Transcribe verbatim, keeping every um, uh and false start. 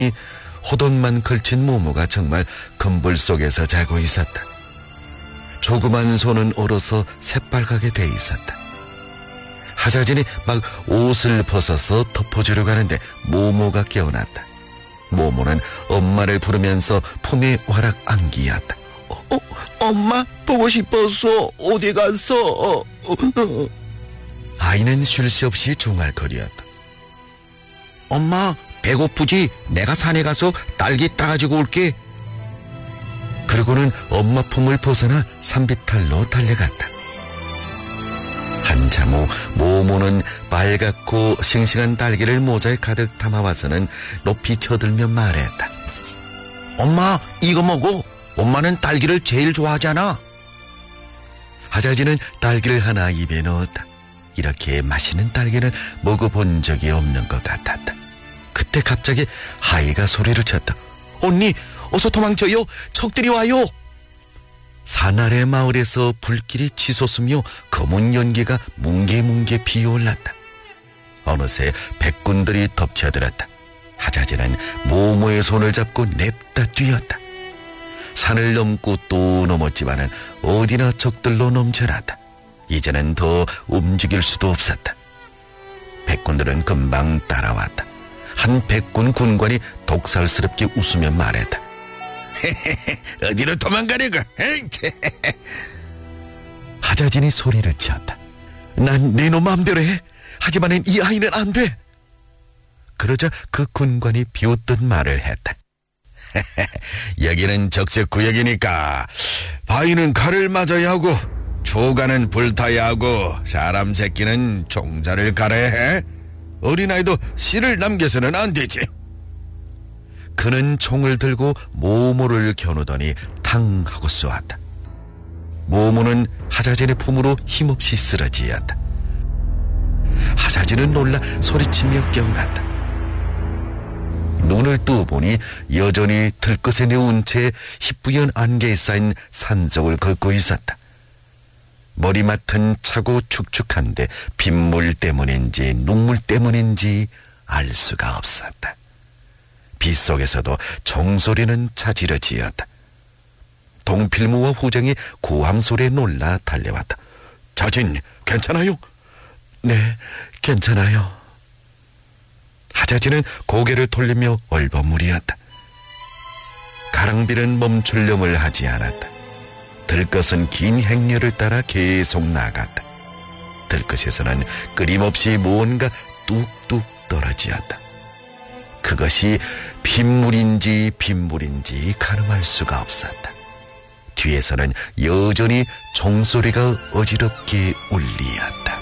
호돈만 걸친 모모가 정말 금불 속에서 자고 있었다. 조그만 손은 얼어서 새빨갛게 돼 있었다. 하자진이 막 옷을 벗어서 덮어주려고 하는데 모모가 깨어났다. 모모는 엄마를 부르면서 품에 와락 안기었다. 어, 어, 엄마 보고 싶었어. 어디 갔어? 어, 어, 어. 아이는 쉴 새 없이 중얼거렸다. 엄마 배고프지? 내가 산에 가서 딸기 따가지고 올게. 그러고는 엄마 품을 벗어나 산비탈로 달려갔다. 한참 후 모모는 빨갛고 싱싱한 딸기를 모자에 가득 담아와서는 높이 쳐들며 말했다. 엄마 이거 먹어. 엄마는 딸기를 제일 좋아하잖아. 하자지는 딸기를 하나 입에 넣었다. 이렇게 맛있는 딸기는 먹어본 적이 없는 것 같았다. 그때 갑자기 하이가 소리를 쳤다. 언니 어서 도망쳐요. 적들이 와요. 산 아래 마을에서 불길이 치솟으며 검은 연기가 뭉게뭉게 피어올랐다. 어느새 백군들이 덮쳐들었다. 하자지는 모모의 손을 잡고 냅다 뛰었다. 산을 넘고 또 넘었지만은 어디나 적들로 넘쳐났다. 이제는 더 움직일 수도 없었다. 백군들은 금방 따라왔다. 한 백군 군관이 독살스럽게 웃으며 말했다. 어디로 도망가려고? 하자진이 소리를 치었다. 난 네 놈 마음대로 해. 하지만 이 아이는 안 돼. 그러자 그 군관이 비웃듯 말을 했다. 여기는 적색 구역이니까 바위는 칼을 맞아야 하고 초가는 불타야 하고 사람 새끼는 총자를 갈아야 해. 어린아이도 씨를 남겨서는 안 되지. 그는 총을 들고 모모를 겨누더니 탕 하고 쏘았다. 모모는 하자진의 품으로 힘없이 쓰러지었다. 하자진은 놀라 소리치며 깨어났다. 눈을 뜨보니 여전히 들것에 내운 채 희뿌연 안개에 쌓인 산속을 걷고 있었다. 머리맡은 차고 축축한데 빗물 때문인지 눈물 때문인지 알 수가 없었다. 빗속에서도 종소리는 자지러지었다. 동필무와 후정이 고함소리에 놀라 달려왔다. 자진 괜찮아요? 네, 괜찮아요. 하자진은 고개를 돌리며 얼버무리었다. 가랑비는 멈출렴을 하지 않았다. 들것은 긴 행렬을 따라 계속 나갔다. 들것에서는 끊임없이 무언가 뚝뚝 떨어지었다. 그것이 빗물인지 빗물인지 가늠할 수가 없었다. 뒤에서는 여전히 종소리가 어지럽게 울리었다.